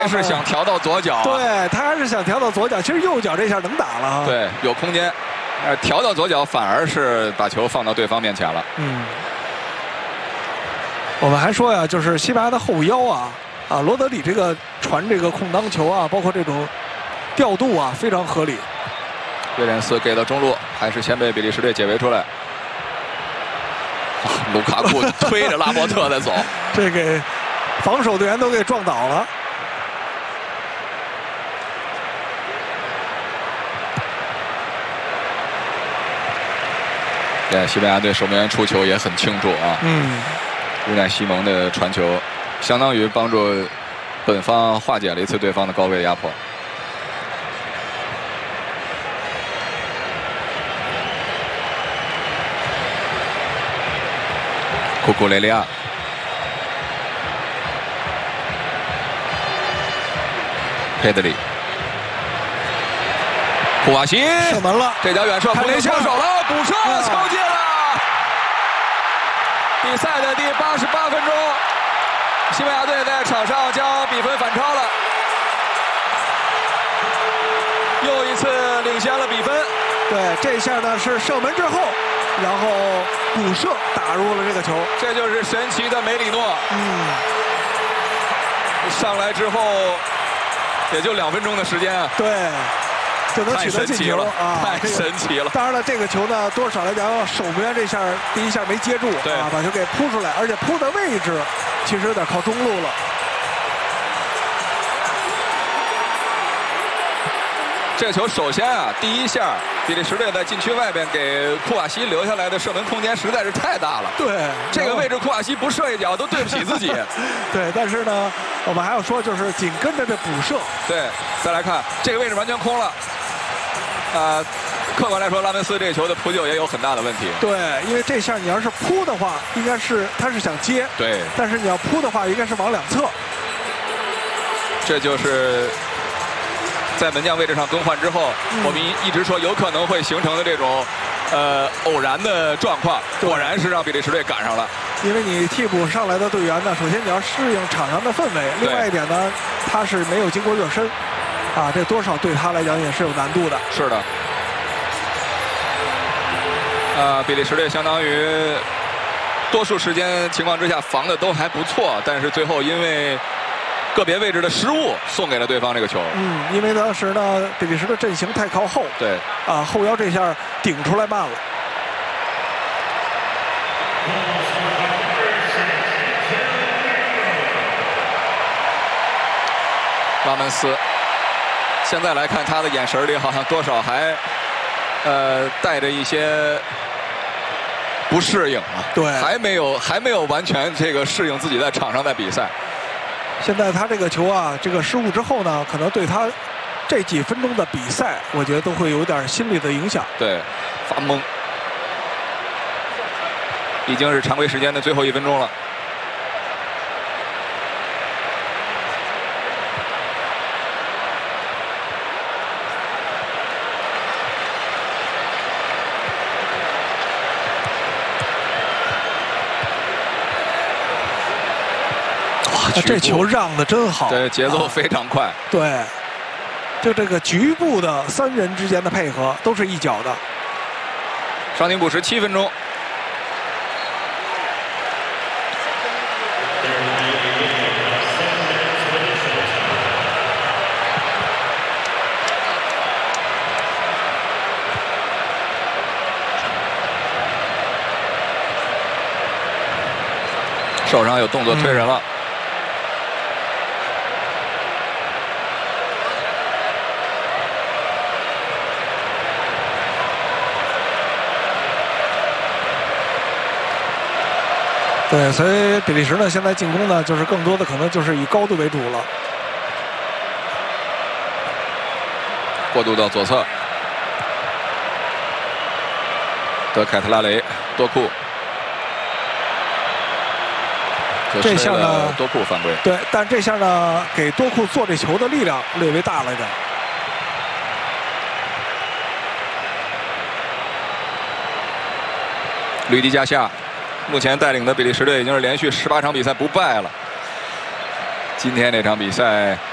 是想调到左脚、啊， 对他还是想调到左脚，其实右脚这下能打了啊。 对，有空间，调到左脚反而是把球放到对方面前了。 嗯，我们还说呀，就是西班牙的后腰啊，罗德里这个传这个空当球啊，包括这种调度啊，非常合理。 威廉斯给到中路，还是先被比利时队解围出来。卢卡库推着拉波特在走， 这给防守队员都给撞倒了。 对，西班牙队守门员出球也很清楚啊。 嗯， 乌奈西蒙的传球，相当于帮助本方化解了一次对方的高位压迫。库库雷利亚，佩德里，库瓦西射门了， 这脚远射， 看连下手了，补射敲进了。比赛的第88分钟，西班牙队在场上将比分反超了，又一次领先了比分。 对，这下呢是射门之后，然后补射打入了这个球， 这就是神奇的梅里诺。上来之后也就2分钟的时间啊。 对。就能取得进球啊！ 太神奇了！ 当然了，这个球呢，多少来讲，守门员这下第一下没接住啊，把球给扑出来，而且扑的位置其实有点靠中路了。 这球首先啊，第一下比利时队在禁区外边给库瓦西留下来的射门空间实在是太大了。 对， 这个位置库瓦西不射一脚都对不起自己。 对，但是呢，我们还要说，就是紧跟着这补射。 对，再来看这个位置完全空了。客观来说，拉门斯这个球的扑救也有很大的问题。 对，因为这下你要是扑的话，应该是他是想接， 对， 但是你要扑的话，应该是往两侧。 这就是在门将位置上更换之后，我们一直说有可能会形成的这种偶然的状况，果然是让比利时队赶上了。 因为你替补上来的队员呢，首先你要适应场上的氛围，另外一点呢，他是没有经过热身。这多少对他来讲也是有难度的。 是的。比利时队相当于多数时间情况之下防的都还不错，但是最后因为个别位置的失误送给了对方这个球。 因为当时呢，比利时的阵型太靠后。 对。 后腰这下顶出来慢了。 拉门斯。现在来看他的眼神里，好像多少还带着一些不适应啊。 对， 还没有完全这个适应自己在场上在比赛。 现在他这个球啊，这个失误之后呢，可能对他这几分钟的比赛，我觉得都会有点心理的影响。 对，发懵。已经是常规时间的最后1分钟了。 这球让的真好， 对，节奏非常快。 对，就这个局部的3人之间的配合都是一脚的。 伤停补时7分钟。手上有动作推人了。 对，所以比利时呢，现在进攻呢，就是更多的可能就是以高度为主了。 过渡到左侧，德凯特拉雷、多库。 这下呢， 多库犯规。 对，但这下呢，给多库做这球的力量略微大了点。 吕迪加夏目前带领的比利时队已经是连续18场比赛不败了。今天这场比赛